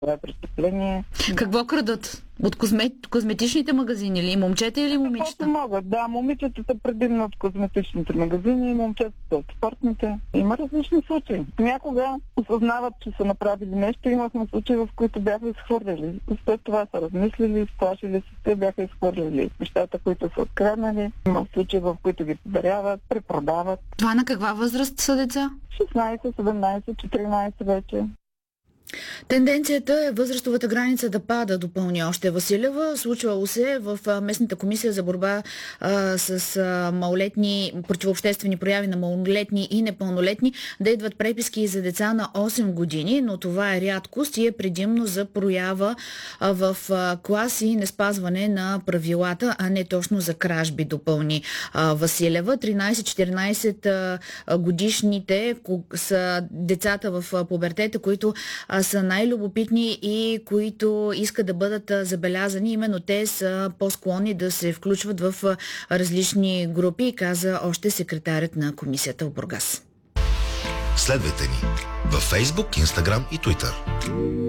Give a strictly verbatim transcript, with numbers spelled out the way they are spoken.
Това е престъпление. Какво крадат? От козмет... козметичните магазини или момчета или момичета? Каквото могат, да. Момичетата предимно от козметичните магазини, момчетата от спортните. Има различни случаи. Някога осъзнават, че са направили нещо. Имахме случаи, в които бяха изхвърляли. След това са размислили, сплашили се, те бяха изхвърляли нещата, които са откраднали. Има случаи, в които ги подаряват, препродават. Това на каква възраст са деца? шестнайсет, седемнайсет, четиринайсет вече. Тенденцията е възрастовата граница да пада, допълни още Василева. Случвало се в местната комисия за борба а, с а, малолетни, противообществени прояви на малолетни и непълнолетни да идват преписки за деца на осем години, но това е рядкост и е предимно за проява а, в а, клас и неспазване на правилата, а не точно за кражби, допълни а, Василева. тринайсет-четиринайсет годишните са децата в а, пубертета, които а, са най-любопитни и които искат да бъдат забелязани. Именно те са по-склонни да се включват в различни групи, каза още секретарят на комисията в Бургас. Следвайте ни във Facebook, Instagram и Twitter.